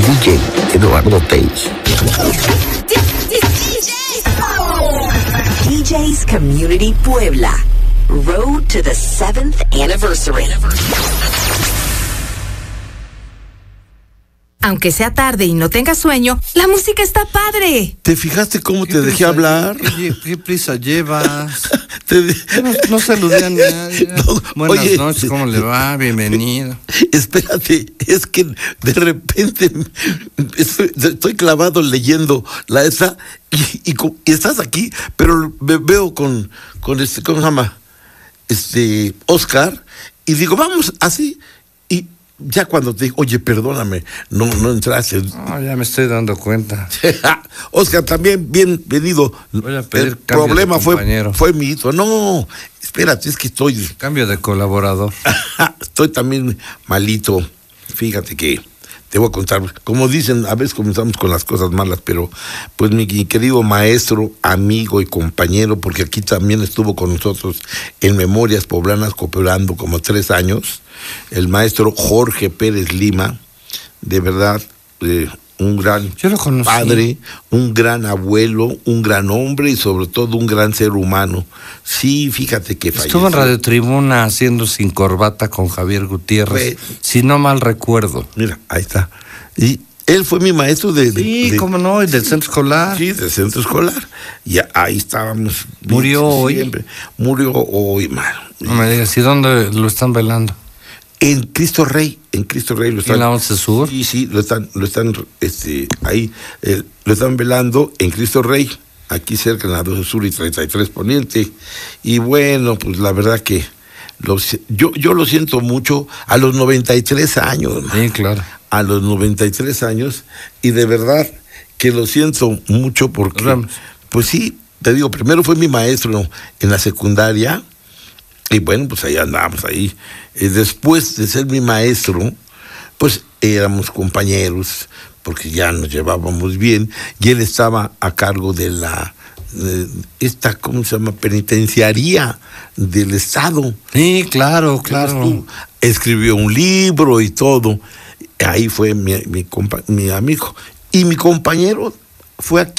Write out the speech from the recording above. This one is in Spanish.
DJ Eduardo Page. DJ's Community Puebla. Road to the 7th anniversary. Aunque sea tarde y no tengas sueño, la música está padre. ¿Te fijaste cómo te dejé hablar? ¿Qué prisa llevas? No saludé a nadie. No, Buenas noches, ¿cómo le va? Bienvenido. Espérate, es que de repente estoy clavado leyendo la esa y estás aquí, pero me veo con ¿cómo se llama? Oscar, y digo, vamos así, y ya cuando te digo, oye, perdóname, no entraste. No, ya me estoy dando cuenta. Oscar, también bienvenido. Voy a pedir el cambio problema de compañero. fue mi hito. No, espérate, es que estoy Cambio de colaborador. estoy también malito. Fíjate que te voy a contar, como dicen, a veces comenzamos con las cosas malas, pero pues mi querido maestro, amigo y compañero, porque aquí también estuvo con nosotros en Memorias Poblanas cooperando como 3 años, el maestro Jorge Pérez Lima, de verdad, un gran padre, un gran abuelo, un gran hombre y sobre todo un gran ser humano. Sí, fíjate que falleció. Estuvo en Radio Tribuna haciendo Sin Corbata con Javier Gutiérrez, si no mal recuerdo. Mira, ahí está. Y él fue mi maestro cómo no, y del centro escolar. Sí, del centro escolar. Y ahí estábamos. Murió hoy. Murió hoy, mano. No me digas, ¿y dónde lo están velando? En Cristo Rey lo están. ¿En la 11 Sur? Sí, lo están ahí, lo están velando en Cristo Rey, aquí cerca en la 12 Sur y 33 Poniente. Y bueno, pues la verdad que yo lo siento mucho a los 93 años. Man. Sí, claro. A los 93 años, y de verdad que lo siento mucho porque, pues sí, te digo, primero fue mi maestro en la secundaria, y bueno, pues ahí andábamos ahí. Después de ser mi maestro, pues éramos compañeros, porque ya nos llevábamos bien, y él estaba a cargo de ¿cómo se llama? Penitenciaría del Estado. Sí, claro. Escribió un libro y todo. Ahí fue mi amigo. Y mi compañero fue aquí.